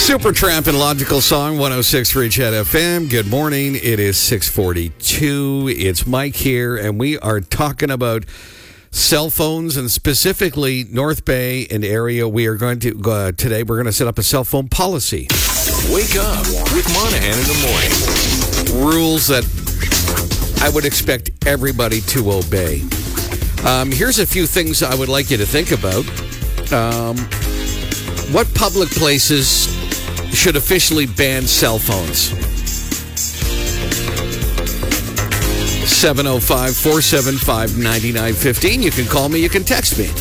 Supertramp and Logical Song, 106.3 Chat FM. Good morning. It is 6:42. It's Mike here, and we are talking about cell phones, and specifically North Bay and area. We are going to, today, we're going to set up a cell phone policy. Wake up with Monahan in the morning. Rules that I would expect everybody to obey. Here's a few things I would like you to think about. What public places should officially ban cell phones? 705-475-9915. You can call me, you can text me.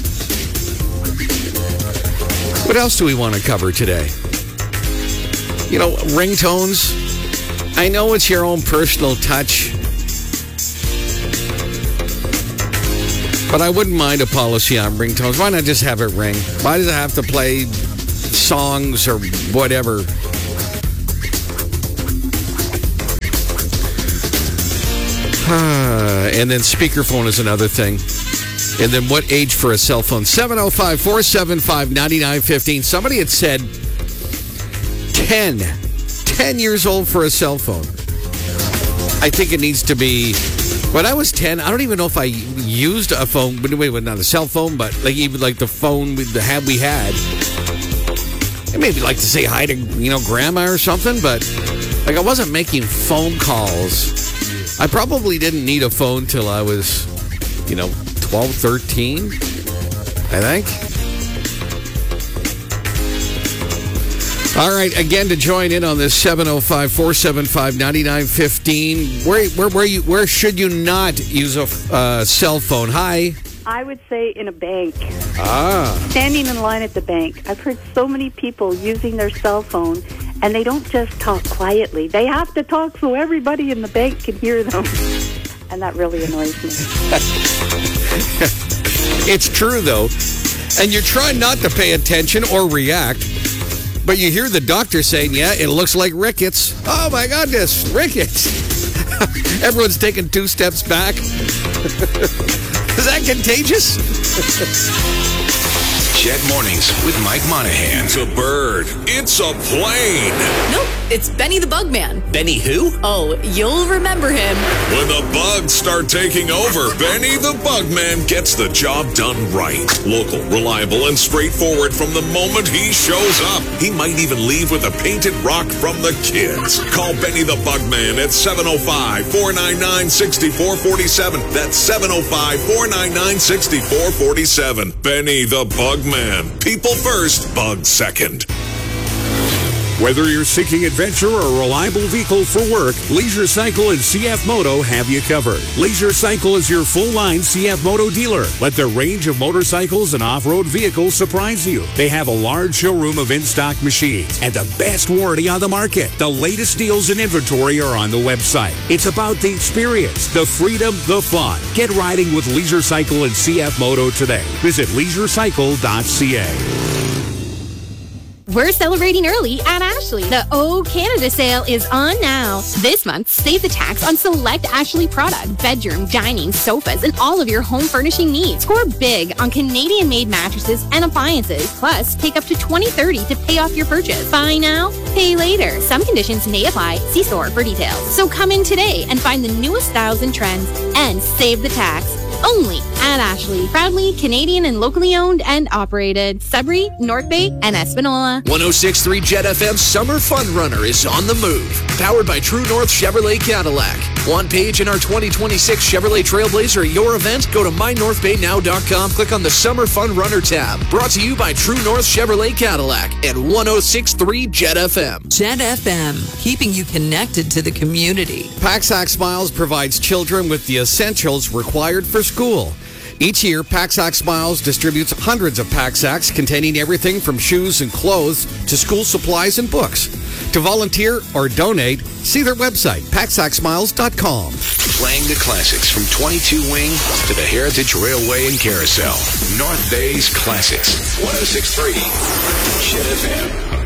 What else do we want to cover today? You know, ringtones. I know it's your own personal touch, but I wouldn't mind a policy on ringtones. Why not just have it ring? Why does it have to play songs or whatever? And then speakerphone is another thing. And then what age for a cell phone? 705-475-9915. Somebody had said 10 years old for a cell phone. I think it needs to be... When I was 10, I don't even know if I used a phone. Wait, not a cell phone, but like even like the phone we had. I maybe like to say hi to, grandma or something, but like I wasn't making phone calls. I probably didn't need a phone till I was, 12, 13, I think. All right, again, to join in on this, 705-475-9915. Where should you not use a cell phone? Hi. I would say in a bank. Standing in line at the bank. I've heard so many people using their cell phone, and they don't just talk quietly. They have to talk so everybody in the bank can hear them. And that really annoys me. It's true, though. And you're trying not to pay attention or react. But you hear the doctor saying, yeah, it looks like rickets. Oh, my goodness, rickets. Everyone's taking 2 steps back. Is that contagious? Chat Mornings with Mike Monahan. It's a bird. It's a plane. Nope, it's Benny the Bugman. Benny who? Oh, you'll remember him. When the bugs start taking over, Benny the Bugman gets the job done right. Local, reliable, and straightforward from the moment he shows up. He might even leave with a painted rock from the kids. Call Benny the Bugman at 705-499-6447. That's 705-499-6447. Benny the Bugman. People first, bugs second. Whether you're seeking adventure or a reliable vehicle for work, Leisure Cycle and CF Moto have you covered. Leisure Cycle is your full-line CF Moto dealer. Let their range of motorcycles and off-road vehicles surprise you. They have a large showroom of in-stock machines and the best warranty on the market. The latest deals and inventory are on the website. It's about the experience, the freedom, the fun. Get riding with Leisure Cycle and CF Moto today. Visit leisurecycle.ca. We're celebrating early at Ashley. The O Canada sale is on now. This month, save the tax on select Ashley product, bedroom, dining, sofas, and all of your home furnishing needs. Score big on Canadian-made mattresses and appliances. Plus, take up to $20.30 to pay off your purchase. Buy now, pay later. Some conditions may apply. See store for details. So come in today and find the newest styles and trends and save the tax. Only at Ashley. Proudly Canadian and locally owned and operated. Sudbury, North Bay, and Espanola. 106.3 Jet FM Summer Fun Runner is on the move. Powered by True North Chevrolet Cadillac. Want page in our 2026 Chevrolet Trailblazer at your event? Go to mynorthbaynow.com. Click on the Summer Fun Runner tab. Brought to you by True North Chevrolet Cadillac and 106.3 Jet FM. Jet FM, keeping you connected to the community. Paxac Smiles provides children with the essentials required for school. Each year, Paxac Smiles distributes hundreds of Paxacs containing everything from shoes and clothes to school supplies and books. To volunteer or donate, see their website, paxacsmiles.com. Playing the classics from 22 Wing to the Heritage Railway and Carousel. North Bay's Classics. 106.3 Chat FM.